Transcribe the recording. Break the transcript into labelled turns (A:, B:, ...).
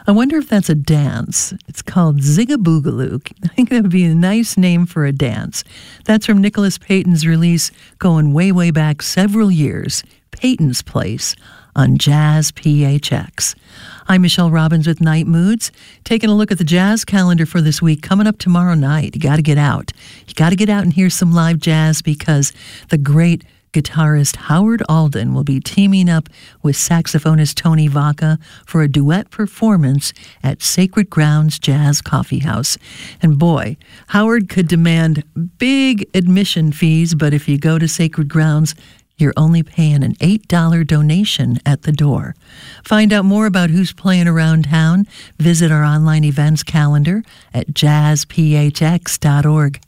A: I wonder if that's a dance. It's called Zigaboogaloo. I think that would be a nice name for a dance. That's from Nicholas Payton's release going way, way back several years, Payton's Place, on Jazz PHX. I'm Michelle Robbins with Night Moods, taking a look at the jazz calendar for this week. Coming up tomorrow night, you got to get out. You got to get out and hear some live jazz because the great guitarist Howard Alden will be teaming up with saxophonist Tony Vaca for a duet performance at Sacred Grounds Jazz Coffee House. And boy, Howard could demand big admission fees, but if you go to Sacred Grounds, you're only paying an $8 donation at the door. Find out more about who's playing around town. Visit our online events calendar at jazzphx.org.